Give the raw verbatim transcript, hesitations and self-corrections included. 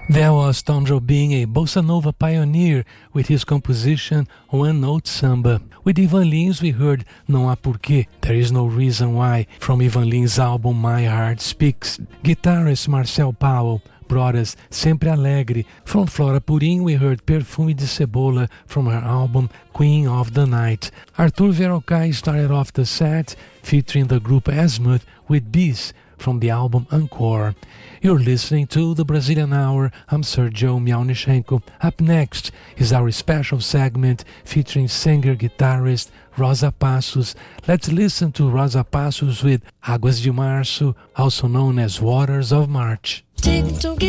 There was Tom Jobim, a bossa nova pioneer, with his composition One Note Samba. With Ivan Lins we heard Não Há Porquê, There Is No Reason Why, from Ivan Lins' album My Heart Speaks. Guitarist Marcel Powell brought us Sempre Alegre. From Flora Purim we heard Perfume de Cebola from her album Queen of the Night. Arthur Verocai started off the set featuring the group Azimuth with Bis from the album Encore. You're listening to the Brazilian Hour. I'm Sergio Miaunichenko. Up next is our special segment featuring singer-guitarist Rosa Passos. Let's listen to Rosa Passos with Águas de Março, also known as Waters of March.